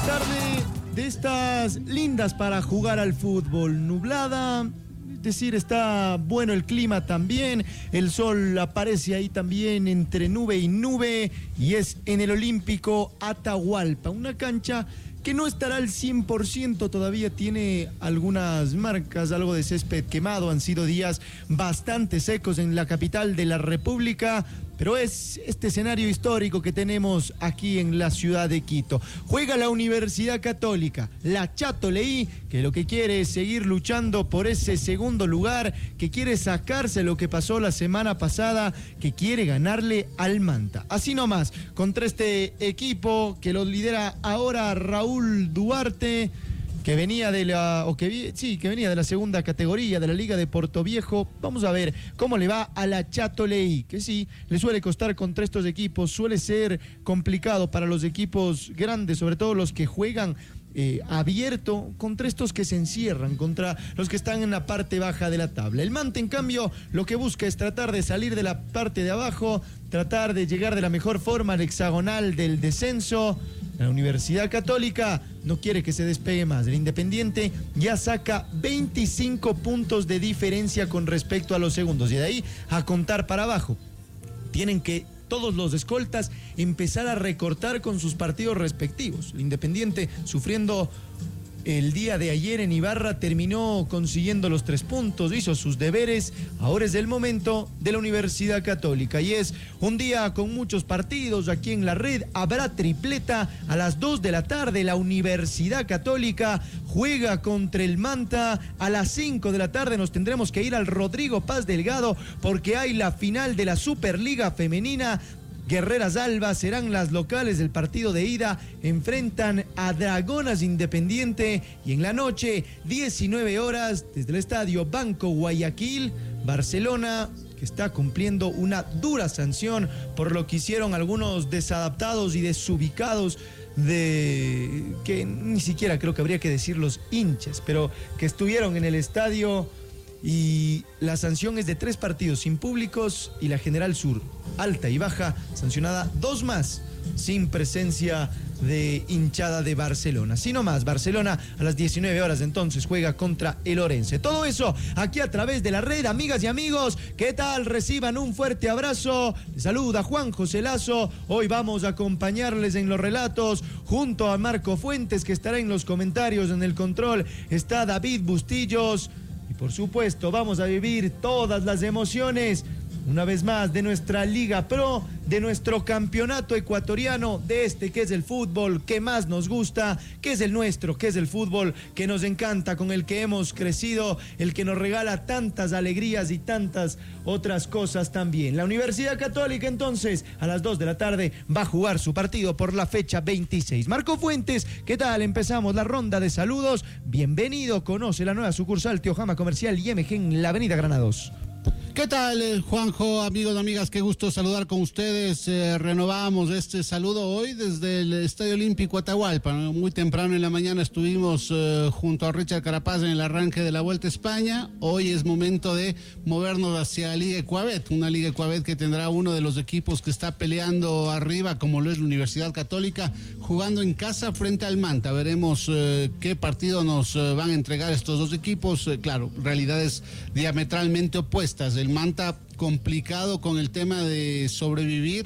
Tarde de estas lindas para jugar al fútbol, nublada, es decir, está bueno el clima también, el sol aparece ahí también entre nube y nube y es en el Olímpico Atahualpa, una cancha que no estará al 100%, todavía tiene algunas marcas, algo de césped quemado, han sido días bastante secos en la capital de la República, pero es este escenario histórico que tenemos aquí en la ciudad de Quito. Juega la Universidad Católica, la Chato Leí, que lo que quiere es seguir luchando por ese segundo lugar, que quiere sacarse lo que pasó la semana pasada, que quiere ganarle al Manta. Así nomás, contra este equipo que lo lidera ahora Raúl Duarte, que venía de la segunda categoría de la Liga de Portoviejo. Vamos a ver cómo le va a la Chato Leí, que sí, le suele costar contra estos equipos, suele ser complicado para los equipos grandes, sobre todo los que juegan abierto, contra estos que se encierran, contra los que están en la parte baja de la tabla. El Manta, en cambio, lo que busca es tratar de salir de la parte de abajo, tratar de llegar de la mejor forma al hexagonal del descenso. La Universidad Católica no quiere que se despegue más. El Independiente ya saca 25 puntos de diferencia con respecto a los segundos. Y de ahí a contar para abajo. Tienen que todos los escoltas empezar a recortar con sus partidos respectivos. El Independiente, sufriendo el día de ayer en Ibarra, terminó consiguiendo los 3 puntos, hizo sus deberes. Ahora es el momento de la Universidad Católica y es un día con muchos partidos aquí en la red. Habrá tripleta a las 2 de la tarde. La Universidad Católica juega contra el Manta. A las 5 de la tarde nos tendremos que ir al Rodrigo Paz Delgado porque hay la final de la Superliga Femenina. Guerreras Alba serán las locales del partido de ida, enfrentan a Dragonas Independiente y en la noche, 19 horas, desde el estadio Banco Guayaquil, Barcelona, que está cumpliendo una dura sanción por lo que hicieron algunos desadaptados y desubicados que ni siquiera creo que habría que decir los hinchas, pero que estuvieron en el estadio. Y la sanción es de 3 partidos sin públicos y la General Sur, alta y baja, sancionada 2 más, sin presencia de hinchada de Barcelona. Así nomás, Barcelona a las 19 horas entonces juega contra el Orense. Todo eso aquí a través de la red, amigas y amigos. ¿Qué tal? Reciban un fuerte abrazo. Les saluda Juan José Lazo. Hoy vamos a acompañarles en los relatos junto a Marco Fuentes, que estará en los comentarios. En el control está David Bustillos. Y por supuesto vamos a vivir todas las emociones, una vez más, de nuestra Liga Pro, de nuestro campeonato ecuatoriano, de este que es el fútbol que más nos gusta, que es el nuestro, que es el fútbol que nos encanta, con el que hemos crecido, el que nos regala tantas alegrías y tantas otras cosas también. La Universidad Católica entonces a las 2 de la tarde va a jugar su partido por la fecha 26. Marco Fuentes, ¿qué tal? Empezamos la ronda de saludos. Bienvenido, conoce la nueva sucursal Teojama Comercial IMG en la avenida Granados. ¿Qué tal, Juanjo, amigos, amigas? Qué gusto saludar con ustedes. Renovamos este saludo hoy desde el Estadio Olímpico Atahualpa. Muy temprano en la mañana estuvimos junto a Richard Carapaz en el arranque de la Vuelta a España. Hoy es momento de movernos hacia la Liga Ecuabet, una Liga Ecuabet que tendrá uno de los equipos que está peleando arriba, como lo es la Universidad Católica, jugando en casa frente al Manta. Veremos qué partido nos van a entregar estos dos equipos. Claro, realidades diametralmente opuestas. El Manta complicado con el tema de sobrevivir,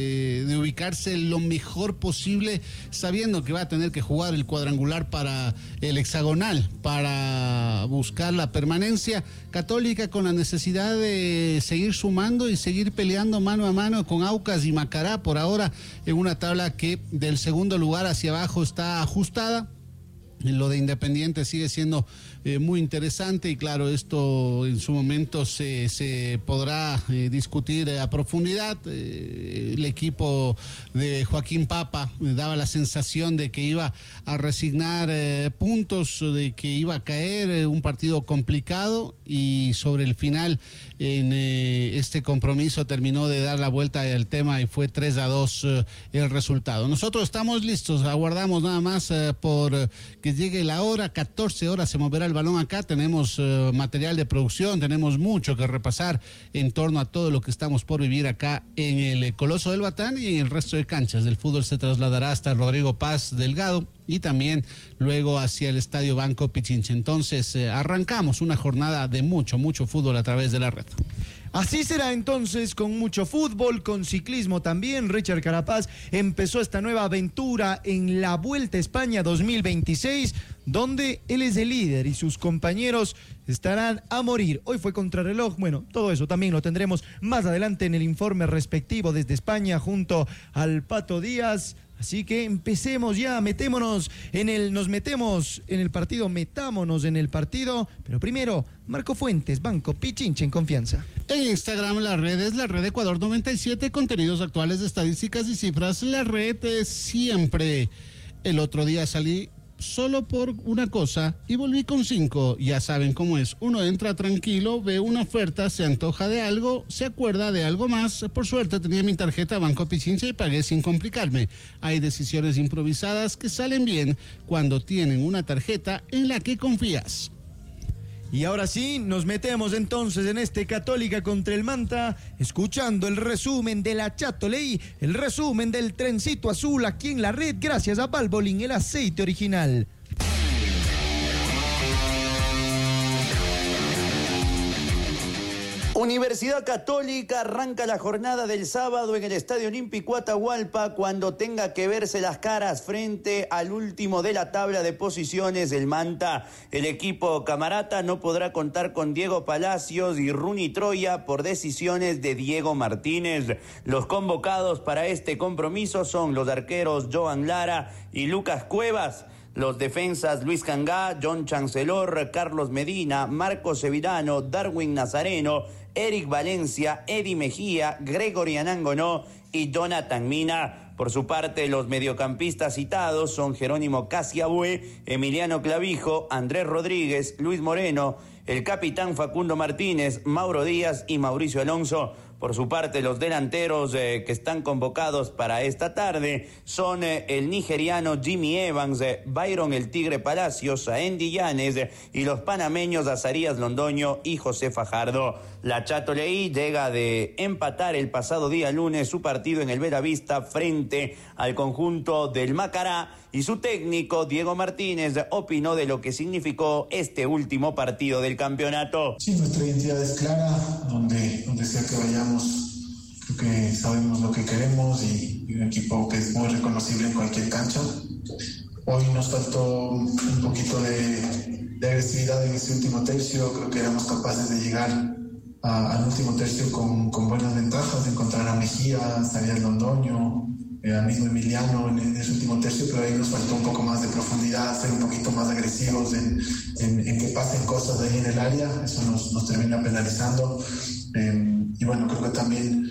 de ubicarse lo mejor posible, sabiendo que va a tener que jugar el cuadrangular para el hexagonal, para buscar la permanencia. Católica con la necesidad de seguir sumando y seguir peleando mano a mano con Aucas y Macará, por ahora en una tabla que del segundo lugar hacia abajo está ajustada. Lo de Independiente sigue siendo muy interesante y claro, esto en su momento se podrá discutir a profundidad. El equipo de Joaquín Papa daba la sensación de que iba a resignar puntos, de que iba a caer, un partido complicado, y sobre el final en este compromiso terminó de dar la vuelta al tema y fue 3-2 el resultado. Nosotros estamos listos, aguardamos nada más por que llegue la hora, 14 horas se moverá el balón acá, tenemos material de producción, tenemos mucho que repasar en torno a todo lo que estamos por vivir acá en el Coloso del Batán y en el resto de canchas del fútbol. Se trasladará hasta Rodrigo Paz Delgado y también luego hacia el Estadio Banco Pichincha. Entonces arrancamos una jornada de mucho fútbol a través de la red. Así será entonces, con mucho fútbol, con ciclismo también. Richard Carapaz empezó esta nueva aventura en la Vuelta a España 2026, donde él es el líder y sus compañeros estarán a morir. Hoy fue contrarreloj, bueno, todo eso también lo tendremos más adelante en el informe respectivo desde España junto al Pato Díaz. Así que empecemos ya, metámonos en el partido, pero primero, Marco Fuentes, Banco Pichincha en confianza. En Instagram la red es la red Ecuador 97, contenidos actuales de estadísticas y cifras. La red es siempre. El otro día salí solo por una cosa y volví con 5. Ya saben cómo es. Uno entra tranquilo, ve una oferta, se antoja de algo, se acuerda de algo más. Por suerte tenía mi tarjeta Banco Pichincha y pagué sin complicarme. Hay decisiones improvisadas que salen bien cuando tienen una tarjeta en la que confías. Y ahora sí, nos metemos entonces en este Católica contra el Manta, escuchando el resumen de la Chatoley, el resumen del trencito azul aquí en la red, gracias a Valvoline, el aceite original. Universidad Católica arranca la jornada del sábado en el Estadio Olímpico Atahualpa cuando tenga que verse las caras frente al último de la tabla de posiciones, el Manta. El equipo camarata no podrá contar con Diego Palacios y Runi Troya por decisiones de Diego Martínez. Los convocados para este compromiso son los arqueros Joan Lara y Lucas Cuevas. Los defensas Luis Cangá, John Chancellor, Carlos Medina, Marcos Sevillano, Darwin Nazareno, Eric Valencia, Eddie Mejía, Gregory Anangonó y Jonathan Mina. Por su parte, los mediocampistas citados son Jerónimo Casiabue, Emiliano Clavijo, Andrés Rodríguez, Luis Moreno, el capitán Facundo Martínez, Mauro Díaz y Mauricio Alonso. Por su parte, los delanteros que están convocados para esta tarde son el nigeriano Jimmy Evans, Byron el Tigre Palacios, Andy Llanes y los panameños Azarías Londoño y José Fajardo. La Chatoley llega de empatar el pasado día lunes su partido en el Bellavista frente al conjunto del Macará y su técnico Diego Martínez opinó de lo que significó este último partido del campeonato. Sí, nuestra identidad es clara, donde sea que vayamos, creo que sabemos lo que queremos y un equipo que es muy reconocible en cualquier cancha. Hoy nos faltó un poquito de agresividad en ese último tercio, creo que éramos capaces de llegar al último tercio con buenas ventajas, de encontrar a Mejía, Azarías Londoño, al mismo Emiliano en ese último tercio, pero ahí nos faltó un poco más de profundidad, ser un poquito más agresivos en que pasen cosas ahí en el área, eso nos termina penalizando. Y bueno, creo que también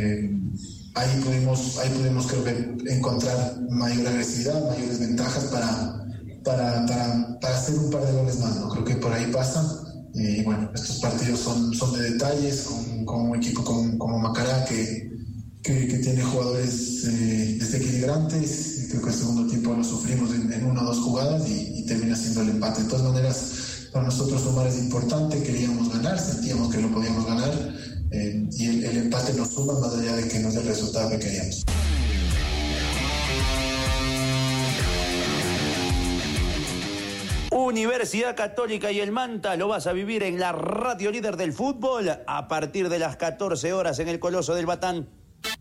ahí pudimos creo que encontrar mayor agresividad, mayores ventajas para hacer un par de goles más, ¿no? Creo que por ahí pasa. Y bueno, estos partidos son de detalles, con un equipo como Macará que tiene jugadores desequilibrantes. Creo que el segundo tiempo lo sufrimos en una o dos jugadas y termina siendo el empate. De todas maneras, para nosotros sumar es importante, queríamos ganar, sentíamos que lo podíamos ganar y el empate nos suma más allá de que nos dé el resultado que queríamos. Universidad Católica y el Manta lo vas a vivir en la radio líder del fútbol a partir de las 14 horas en el Coloso del Batán.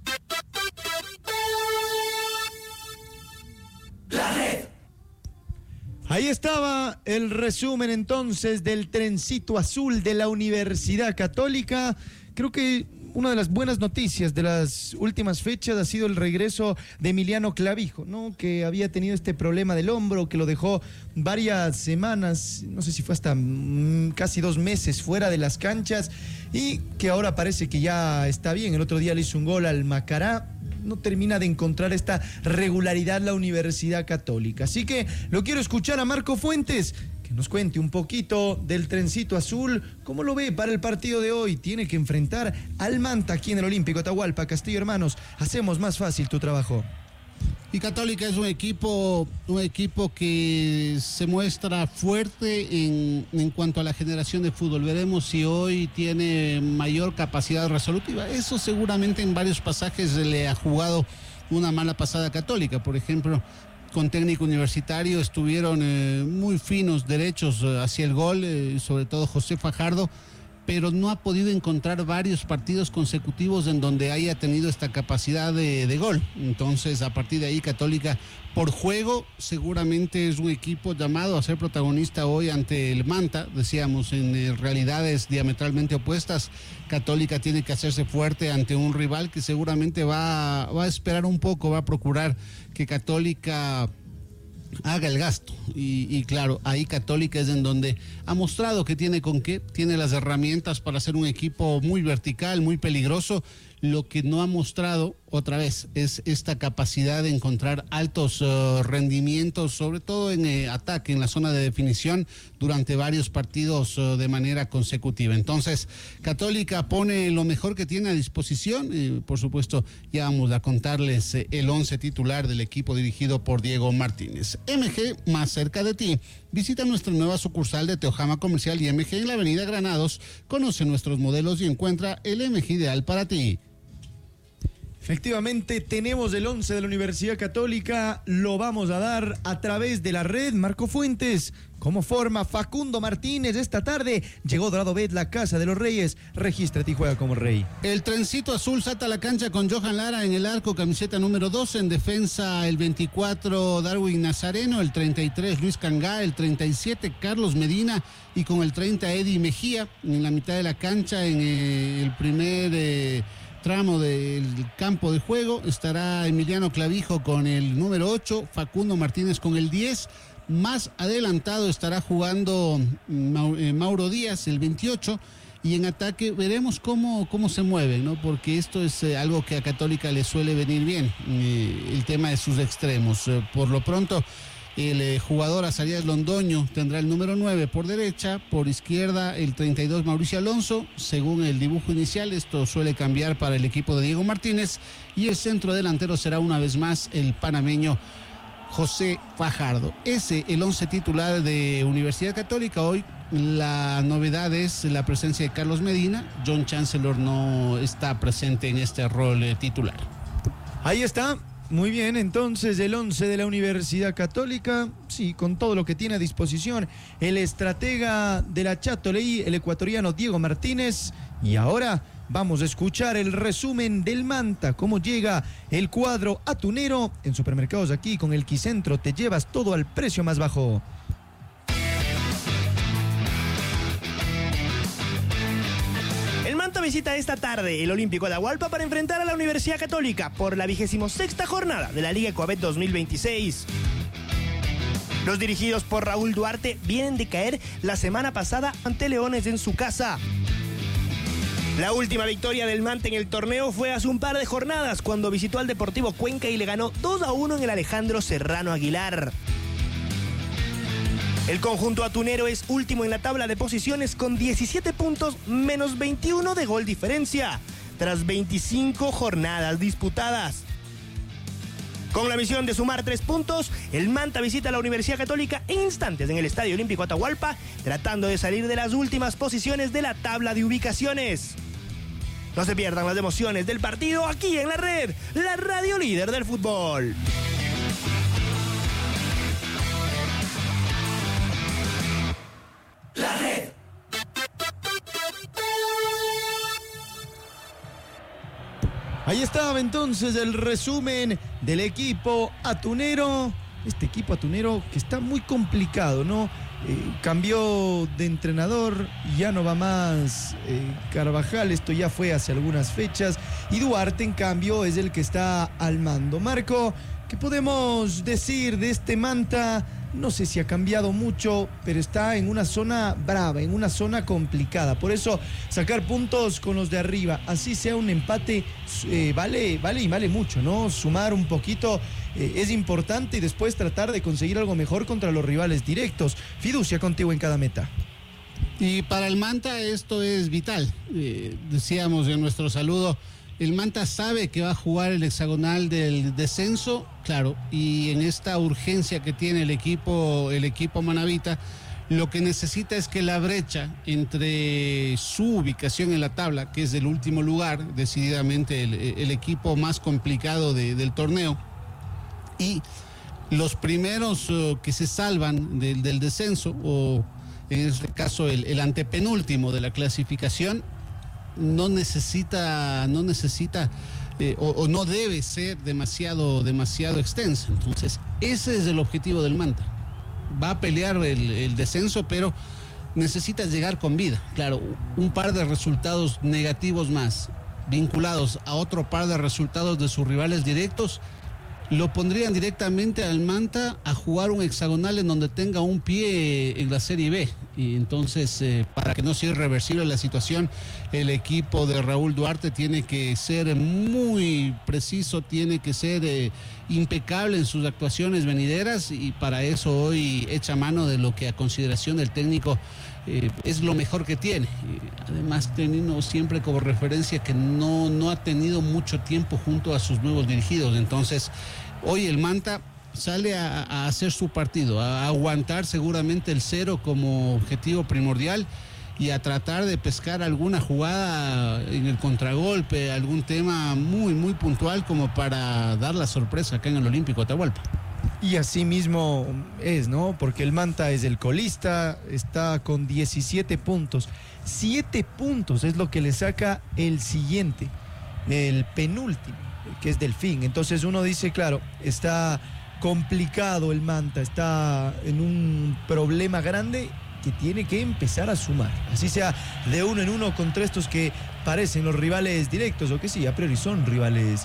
La red. Ahí estaba el resumen entonces del trencito azul de la Universidad Católica. Creo que una de las buenas noticias de las últimas fechas ha sido el regreso de Emiliano Clavijo, ¿no? Que había tenido este problema del hombro que lo dejó varias semanas, no sé si fue hasta casi 2 meses fuera de las canchas y que ahora parece que ya está bien. El otro día le hizo un gol al Macará. No termina de encontrar esta regularidad la Universidad Católica. Así que lo quiero escuchar a Marco Fuentes, que nos cuente un poquito del trencito azul. ¿Cómo lo ve para el partido de hoy? Tiene que enfrentar al Manta aquí en el Olímpico Atahualpa. Castillo Hermanos, hacemos más fácil tu trabajo. Y Católica es un equipo que se muestra fuerte en cuanto a la generación de fútbol. Veremos si hoy tiene mayor capacidad resolutiva. Eso seguramente en varios pasajes le ha jugado una mala pasada a Católica. Por ejemplo, con técnico universitario estuvieron muy finos derechos hacia el gol, sobre todo José Fajardo, pero no ha podido encontrar varios partidos consecutivos en donde haya tenido esta capacidad de gol. Entonces, a partir de ahí, Católica, por juego, seguramente es un equipo llamado a ser protagonista hoy ante el Manta. Decíamos, en realidades diametralmente opuestas, Católica tiene que hacerse fuerte ante un rival que seguramente va a esperar un poco, va a procurar que Católica haga el gasto y claro, ahí Católica es en donde ha mostrado que tiene con qué, tiene las herramientas para ser un equipo muy vertical, muy peligroso. Lo que no ha mostrado, otra vez, es esta capacidad de encontrar altos rendimientos, sobre todo en ataque, en la zona de definición, durante varios partidos de manera consecutiva. Entonces, Católica pone lo mejor que tiene a disposición. Por supuesto, ya vamos a contarles el 11 titular del equipo dirigido por Diego Martínez. MG, más cerca de ti. Visita nuestra nueva sucursal de Teojama Comercial y MG en la avenida Granados. Conoce nuestros modelos y encuentra el MG ideal para ti. Efectivamente, tenemos el 11 de la Universidad Católica, lo vamos a dar a través de la red. Marco Fuentes, ¿cómo forma Facundo Martínez esta tarde? Llegó Dorado Bet, la casa de los Reyes. Regístrate y juega como rey. El trencito azul salta a la cancha con Johan Lara en el arco, camiseta número 12. En defensa, el 24, Darwin Nazareno. El 33, Luis Cangá. El 37, Carlos Medina. Y con el 30, Eddie Mejía. En la mitad de la cancha, en el primer tramo del campo de juego, estará Emiliano Clavijo con el número 8, Facundo Martínez con el 10, más adelantado estará jugando Mauro Díaz, el 28, y en ataque veremos cómo se mueven, ¿no? Porque esto es algo que a Católica le suele venir bien, el tema de sus extremos. Por lo pronto, el jugador Azarías Londoño tendrá el número 9 por derecha, por izquierda el 32 Mauricio Alonso, según el dibujo inicial. Esto suele cambiar para el equipo de Diego Martínez, y el centro delantero será una vez más el panameño José Fajardo. El 11 titular de Universidad Católica. Hoy la novedad es la presencia de Carlos Medina. John Chancellor no está presente en este rol titular. Ahí está. Muy bien, entonces el 11 de la Universidad Católica, sí, con todo lo que tiene a disposición el estratega de la Châteauleí, el ecuatoriano Diego Martínez. Y ahora vamos a escuchar el resumen del Manta, cómo llega el cuadro atunero. En supermercados aquí con el Quicentro te llevas todo al precio más bajo. Visita esta tarde el Olímpico Atahualpa para enfrentar a la Universidad Católica por la 26ª jornada de la Liga Ecuabet 2026. Los dirigidos por Raúl Duarte vienen de caer la semana pasada ante Leones en su casa. La última victoria del Manta en el torneo fue hace un par de jornadas, cuando visitó al Deportivo Cuenca y le ganó 2-1 en el Alejandro Serrano Aguilar. El conjunto atunero es último en la tabla de posiciones con 17 puntos menos 21 de gol diferencia, tras 25 jornadas disputadas. Con la misión de sumar 3 puntos, el Manta visita a la Universidad Católica en instantes en el Estadio Olímpico Atahualpa, tratando de salir de las últimas posiciones de la tabla de ubicaciones. No se pierdan las emociones del partido aquí en la red, la radio líder del fútbol. La red. Ahí estaba entonces el resumen del equipo atunero. Este equipo atunero que está muy complicado, ¿no? Cambió de entrenador, ya no va más Carvajal, esto ya fue hace algunas fechas, y Duarte en cambio es el que está al mando. Marco, ¿qué podemos decir de este Manta? No sé si ha cambiado mucho, pero está en una zona brava, en una zona complicada. Por eso sacar puntos con los de arriba, así sea un empate, vale mucho, ¿no? Sumar un poquito es importante, y después tratar de conseguir algo mejor contra los rivales directos. Fiducia contigo en cada meta. Y para el Manta esto es vital. Decíamos en nuestro saludo El Manta sabe que va a jugar el hexagonal del descenso, claro, y en esta urgencia que tiene el equipo manabita, lo que necesita es que la brecha entre su ubicación en la tabla, que es el último lugar, decididamente el equipo más complicado del torneo, y los primeros que se salvan del descenso, o en este caso el antepenúltimo de la clasificación, no necesita o no debe ser demasiado extensa. Entonces, ese es el objetivo del Manta. Va a pelear el descenso, pero necesita llegar con vida. Claro, un par de resultados negativos más, vinculados a otro par de resultados de sus rivales directos, lo pondrían directamente al Manta a jugar un hexagonal en donde tenga un pie en la Serie B. Y entonces, para que no sea irreversible la situación, el equipo de Raúl Duarte tiene que ser muy preciso, tiene que ser impecable en sus actuaciones venideras, y para eso hoy echa mano de lo que a consideración del técnico es lo mejor que tiene. Además, teniendo siempre como referencia que no ha tenido mucho tiempo junto a sus nuevos dirigidos. Entonces, hoy el Manta sale a hacer su partido, a aguantar seguramente el 0 como objetivo primordial, y a tratar de pescar alguna jugada en el contragolpe, algún tema muy, muy puntual como para dar la sorpresa acá en el Olímpico Atahualpa. Y así mismo es, ¿no? Porque el Manta es el colista, está con 17 puntos. 7 puntos es lo que le saca el siguiente, el penúltimo, que es Delfín. Entonces uno dice, claro, está complicado el Manta, está en un problema grande que tiene que empezar a sumar, así sea de uno en uno contra estos que parecen los rivales directos, o que sí, a priori son rivales,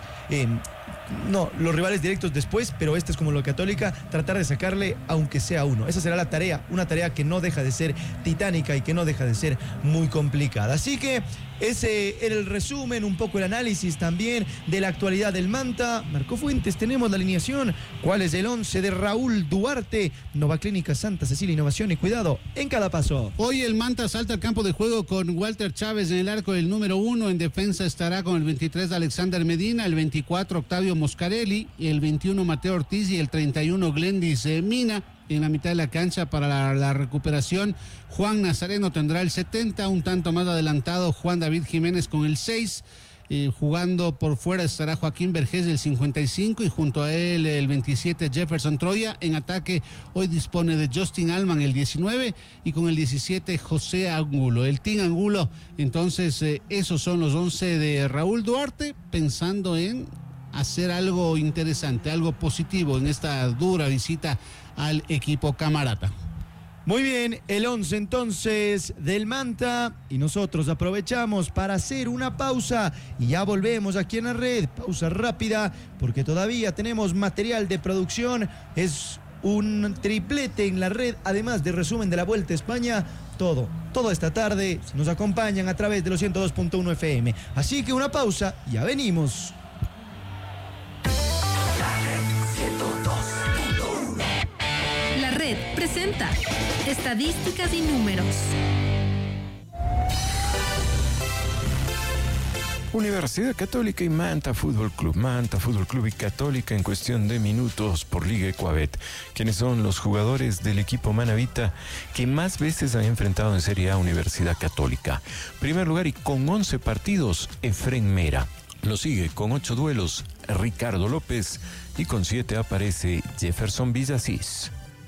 los rivales directos después, pero este es como lo Católica, tratar de sacarle aunque sea uno. Esa será la tarea, una tarea que no deja de ser titánica y que no deja de ser muy complicada. Así que ese era el resumen, un poco el análisis también de la actualidad del Manta. Marco Fuentes, tenemos la alineación. ¿Cuál es el 11 de Raúl Duarte? Nova Clínica Santa Cecilia, innovación y cuidado en cada paso. Hoy el Manta salta al campo de juego con Walter Chávez en el arco del número 1. En defensa estará con el 23 Alexander Medina, el 24 Octavio Moscarelli, el 21 Mateo Ortiz y el 31 Glendis Mina. En la mitad de la cancha para la recuperación, Juan Nazareno tendrá el 70, un tanto más adelantado Juan David Jiménez con el 6. Jugando por fuera estará Joaquín Vergés del 55 y junto a él el 27 Jefferson Troya. En ataque hoy dispone de Justin Allman el 19 y con el 17 José Angulo, el Team Angulo. Entonces esos son los 11 de Raúl Duarte, pensando en hacer algo interesante, algo positivo en esta dura visita al equipo camarata. Muy bien, el 11 entonces del Manta, y nosotros aprovechamos para hacer una pausa y ya volvemos aquí en la red. Pausa rápida porque todavía tenemos material de producción, es un triplete en la red, además de resumen de la Vuelta a España, todo esta tarde nos acompañan a través de los 102.1 FM. Así que una pausa, ya venimos. La red presenta estadísticas y números. Universidad Católica y Manta Fútbol Club. Manta Fútbol Club y Católica en cuestión de minutos por Liga Ecuabet. ¿Quiénes son los jugadores del equipo manabita que más veces han enfrentado en Serie A Universidad Católica? Primer lugar y con 11 partidos, Efren Mera. Lo sigue con 8 duelos, Ricardo López. Y con 7 aparece Jefferson Villasís.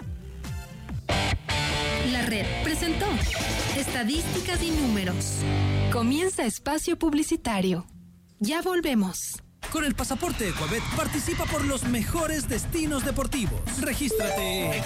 La red presentó estadísticas y números. Comienza espacio publicitario. Ya volvemos. Con el pasaporte Ecuabet participa por los mejores destinos deportivos. Regístrate.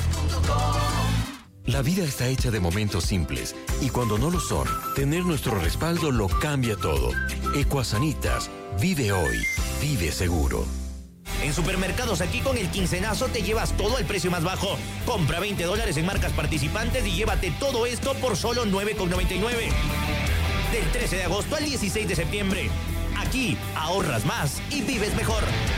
La vida está hecha de momentos simples y cuando no lo son, tener nuestro respaldo lo cambia todo. Ecuasanitas, vive hoy, vive seguro. En Supermercados Aquí con el quincenazo te llevas todo al precio más bajo. Compra $20 en marcas participantes y llévate todo esto por solo $9,99. Del 13 de agosto al 16 de septiembre. Aquí ahorras más y vives mejor.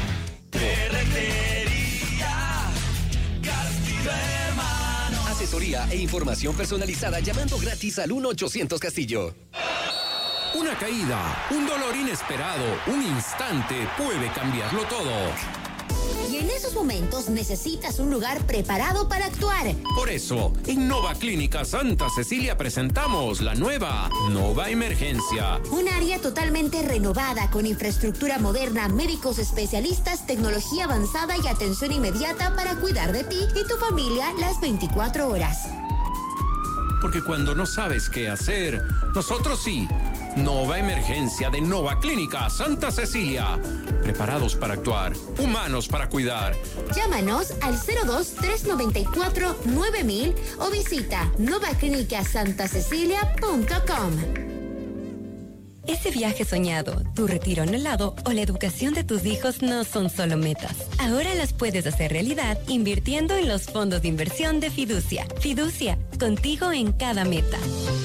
Ferretería Castillo Hermano. Asesoría e información personalizada llamando gratis al 1-800 Castillo. Una caída, un dolor inesperado, un instante puede cambiarlo todo. Y en esos momentos necesitas un lugar preparado para actuar. Por eso, en Nova Clínica Santa Cecilia presentamos la nueva Nova Emergencia. Un área totalmente renovada con infraestructura moderna, médicos especialistas, tecnología avanzada y atención inmediata para cuidar de ti y tu familia las 24 horas. Porque cuando no sabes qué hacer, nosotros sí. Nova Emergencia de Nova Clínica Santa Cecilia. Preparados para actuar, humanos para cuidar. Llámanos al 02-394-9000 o visita novaclinicasantaCecilia.com. Ese viaje soñado, tu retiro anhelado o la educación de tus hijos no son solo metas. Ahora las puedes hacer realidad invirtiendo en los fondos de inversión de Fiducia. Fiducia, contigo en cada meta.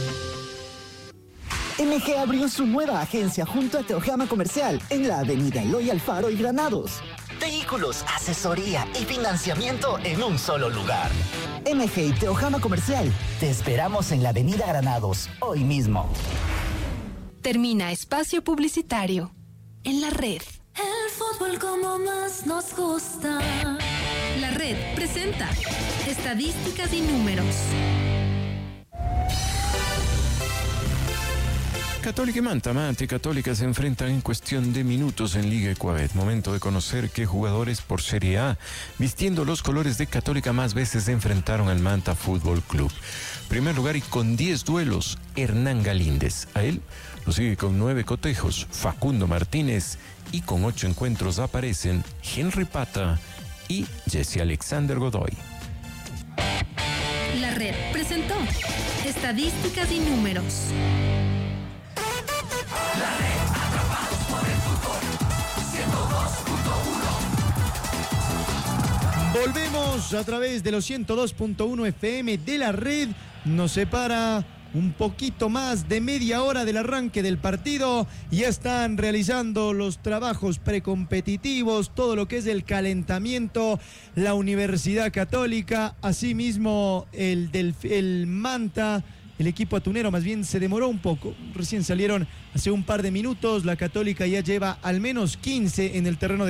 MG abrió su nueva agencia junto a Teojama Comercial en la avenida Eloy Alfaro y Granados. Vehículos, asesoría y financiamiento en un solo lugar. MG y Teojama Comercial. Te esperamos en la avenida Granados, hoy mismo. Termina espacio publicitario en la red. El fútbol como más nos gusta. La red presenta estadísticas y números. Católica y Manta y Católica se enfrentan en cuestión de minutos en Liga Ecuavet. Momento de conocer qué jugadores por Serie A, vistiendo los colores de Católica, más veces se enfrentaron al Manta Fútbol Club. Primer lugar y con 10 duelos, Hernán Galíndez. A él lo sigue con 9 cotejos, Facundo Martínez, y con 8 encuentros aparecen Henry Pata y Jesse Alexander Godoy. La red presentó estadísticas y números. La red, atrapados por el fútbol, 102.1. Volvemos a través de los 102.1 FM de la red. Nos separa un poquito más de media hora del arranque del partido. Ya están realizando los trabajos precompetitivos, todo lo que es el calentamiento, la Universidad Católica, asimismo el Manta. El equipo atunero más bien se demoró un poco, recién salieron hace un par de minutos. La Católica ya lleva al menos 15 en el terreno de